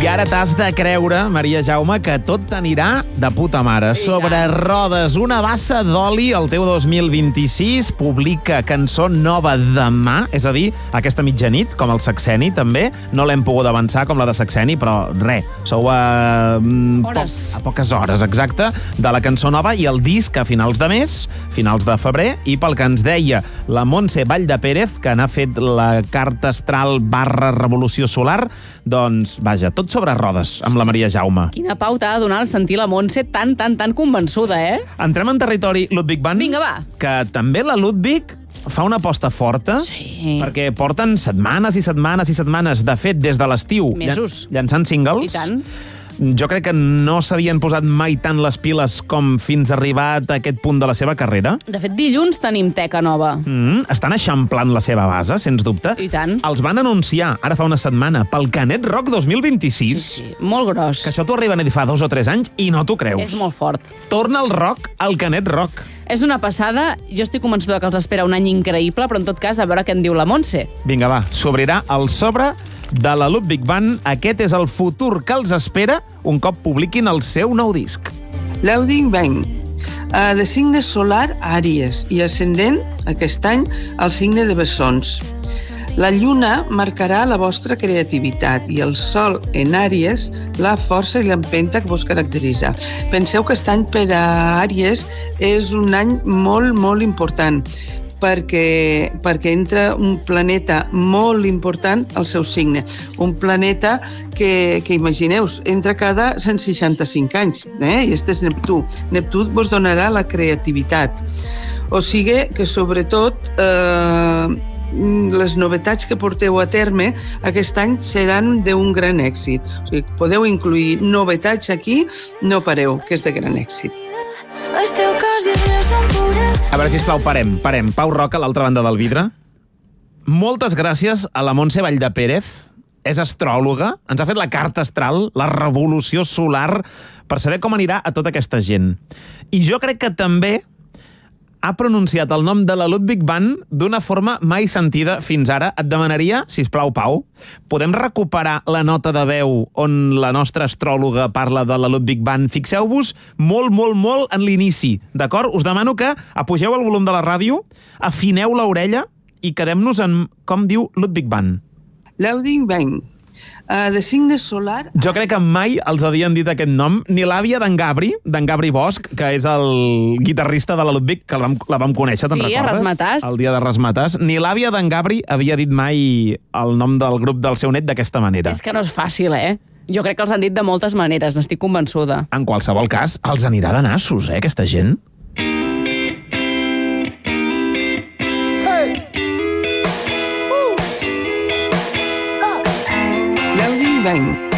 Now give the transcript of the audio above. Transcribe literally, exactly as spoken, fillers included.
I ara t'has de creure, Maria Jaume, que tot t'anirà de puta mare. Sobre rodes, una bassa d'oli, el teu dos mil vint-i-sis publica cançó nova demà, és a dir, aquesta mitjanit, com el Saxeni, també. No l'hem pogut avançar com la de Saxeni, però res, sou a, Hores. poc, a poques hores, exacte, de la cançó nova i el disc a finals de mes, finals de febrer, i pel que ens deia la Montse Valldepérez, que n'ha fet la carta astral barra revolució solar, doncs, vaja, tot sobre rodes amb la Maria Jaume. Quina pau t'ha de donar el sentir la Montse tan, tan, tan convençuda, eh? Entrem en territori Ludwig van. Vinga, va. Que també la Ludwig fa una aposta forta, Sí. perquè porten setmanes i setmanes i setmanes, de fet, des de l'estiu, Mesos. llan- llançant singles. I tant. Jo crec que no s'havien posat mai tant les piles com fins a arribar a aquest punt de la seva carrera. De fet, dilluns tenim teca nova. Mm, estan eixamplant la seva base, sens dubte. I tant. Els van anunciar, ara fa una setmana, pel Canet Rock dos mil vint-i-sis. Sí, sí, molt gros. Que això t'ho arriben a dir fa dos o tres anys i no t'ho creus. És molt fort. Torna el rock al Canet Rock. És una passada. Jo estic convençuda que els espera un any increïble, però en tot cas, a veure què en diu la Montse. Vinga, va, s'obrirà el sobre de la Ludwig Band. Aquest és el futur que els espera un cop publiquin el seu nou disc. Ludwig Band, uh, de signe solar Àries i ascendent aquest any al signe de Bessons. La lluna marcarà la vostra creativitat i el sol en Àries la força i l'empenta que vos caracteritza. Penseu que aquest any per a Àries és un any molt, molt important, perquè, perquè entra un planeta molt important al seu signe. Un planeta que, que imagineu, entra cada cent seixanta-cinc anys, eh? I este és Neptú. Neptú vos donarà la creativitat. O sigui que, sobretot, eh, les novetats que porteu a terme aquest any seran d'un gran èxit. O sigui, podeu incluir novetats aquí, no pareu, que és de gran èxit. A veure, sisplau, parem, parem. Pau Roca, a l'altra banda del vidre. Moltes gràcies a la Montse Valldepérez. És astròloga, ens ha fet la carta astral, la revolució solar, per saber com anirà a tota aquesta gent. I jo crec que també ha pronunciat el nom de la Ludwig Band d'una forma mai sentida fins ara. Et demanaria, sisplau, Pau, podem recuperar la nota de veu on la nostra astròloga parla de la Ludwig Band? Fixeu-vos molt, molt, molt en l'inici, d'acord? Us demano que apugeu el volum de la ràdio, afineu l'orella i quedem-nos en com diu Ludwig Band. Ludwig Band, uh, de signe solar... Jo crec que mai els havien dit aquest nom, ni l'àvia d'en Gabri, d'en Gabri Bosch, que és el guitarrista de la Ludwig, que la vam, la vam conèixer, te'n Sí, a recordes? Razzmatazz. El dia de Razzmatazz. Ni l'àvia d'en Gabri havia dit mai el nom del grup del seu net d'aquesta manera. És que no és fàcil, eh? Jo crec que els han dit de moltes maneres, n'estic convençuda. En qualsevol cas, els anirà de nassos, eh, aquesta gent. Ludwig Band,